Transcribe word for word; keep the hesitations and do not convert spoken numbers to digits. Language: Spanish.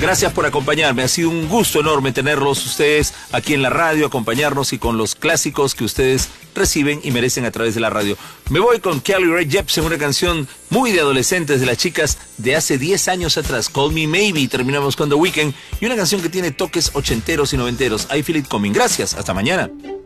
Gracias por acompañarme. Ha sido un gusto enorme tenerlos ustedes aquí en la radio, acompañarnos y con los clásicos que ustedes reciben y merecen a través de la radio. Me voy con Carly Rae Jepsen, una canción muy de adolescentes de las chicas de hace diez años atrás, Call Me Maybe. Terminamos con The Weeknd y una canción que tiene toques ochenteros y noventeros, I Feel It Coming. Gracias, hasta mañana.